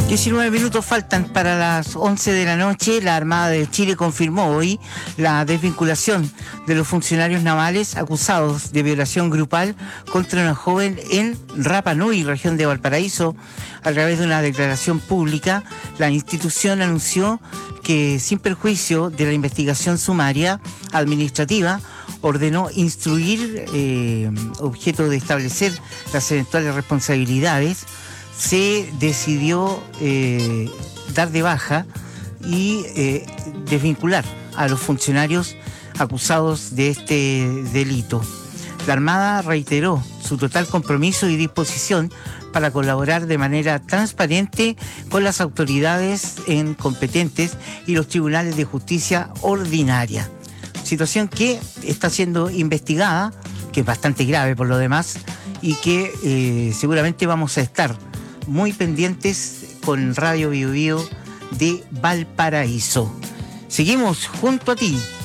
19 minutos faltan para las 11 de la noche. La Armada de Chile confirmó hoy la desvinculación de los funcionarios navales acusados de violación grupal contra una joven en Rapa Nui, región de Valparaíso. A través de una declaración pública, la institución anunció que, sin perjuicio de la investigación sumaria administrativa, ordenó instruir, objeto de establecer las eventuales responsabilidades. Se decidió dar de baja y desvincular a los funcionarios acusados de este delito. La Armada reiteró su total compromiso y disposición para colaborar de manera transparente con las autoridades competentes y los tribunales de justicia ordinaria. Situación que está siendo investigada, que es bastante grave por lo demás, y que seguramente vamos a estar muy pendientes con Radio Biobío de Valparaíso. Seguimos junto a ti.